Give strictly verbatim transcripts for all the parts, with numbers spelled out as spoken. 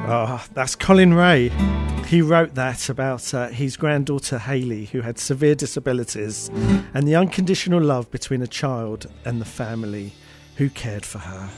Oh, that's Colin Ray. He wrote that about uh, his granddaughter Hayley, who had severe disabilities, and the unconditional love between a child and the family who cared for her.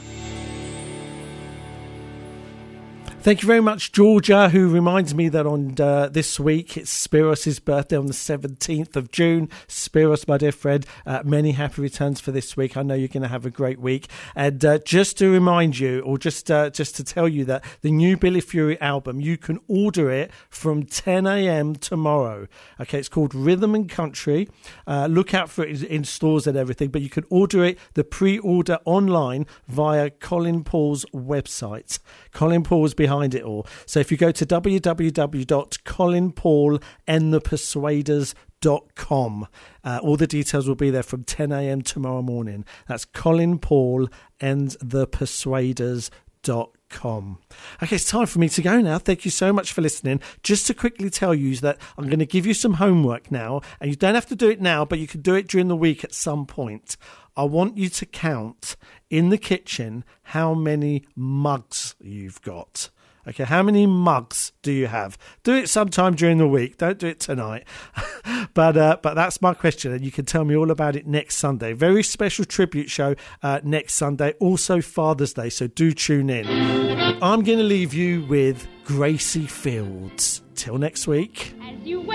Thank you very much, Georgia, who reminds me that on uh, this week it's Spiros' birthday on the seventeenth of June. Spiros, my dear friend, uh, many happy returns for this week. I know you're going to have a great week. And uh, just to remind you, or just uh, just to tell you that the new Billy Fury album, you can order it from ten a.m. tomorrow. Okay, it's called Rhythm and Country. Uh, look out for it in stores and everything, but you can order it, the pre-order online via Colin Paul's website. Colin Paul's behind Behind it all. So if you go to w w w dot colin paul and the persuaders dot com, uh, all the details will be there from ten a.m. tomorrow morning. That's Colin Paul and the persuaders dot com. Okay, it's time for me to go now. Thank you so much for listening. Just to quickly tell you that I'm going to give you some homework now, and you don't have to do it now, but you can do it during the week at some point. I want you to count in the kitchen how many mugs you've got. Okay, how many mugs do you have? Do it sometime during the week. Don't do it tonight. but uh, but that's my question, and you can tell me all about it next Sunday. Very special tribute show uh, next Sunday. Also Father's Day, so do tune in. I'm going to leave you with Gracie Fields. Till next week. As you